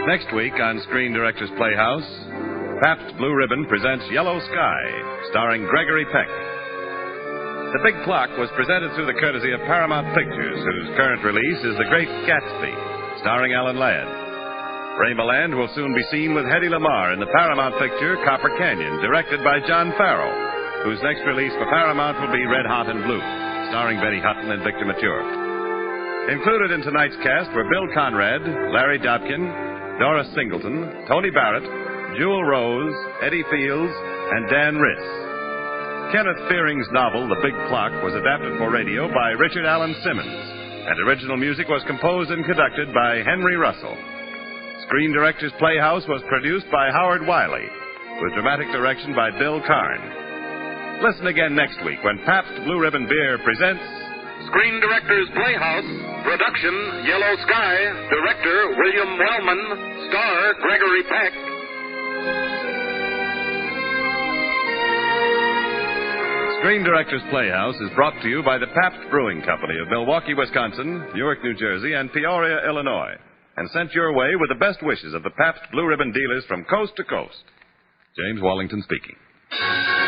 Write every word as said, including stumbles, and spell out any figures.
Next week on Screen Directors Playhouse, Pabst Blue Ribbon presents Yellow Sky, starring Gregory Peck. The Big Clock was presented through the courtesy of Paramount Pictures, whose current release is The Great Gatsby, starring Alan Ladd. Ray Milland will soon be seen with Hedy Lamarr in the Paramount picture Copper Canyon, directed by John Farrow, whose next release for Paramount will be Red Hot and Blue, starring Betty Hutton and Victor Mature. Included in tonight's cast were Bill Conrad, Larry Dobkin, Doris Singleton, Tony Barrett, Jewel Rose, Eddie Fields, and Dan Riss. Kenneth Fearing's novel, The Big Clock, was adapted for radio by Richard Allen Simmons, and original music was composed and conducted by Henry Russell. Screen Directors Playhouse was produced by Howard Wiley, with dramatic direction by Bill Karn. Listen again next week when Pabst Blue Ribbon Beer presents Screen Directors Playhouse, production Yellow Sky, director William Wellman, star Gregory Peck. Screen Directors Playhouse is brought to you by the Pabst Brewing Company of Milwaukee, Wisconsin, Newark, New Jersey, and Peoria, Illinois, and sent your way with the best wishes of the Pabst Blue Ribbon dealers from coast to coast. James Wallington speaking.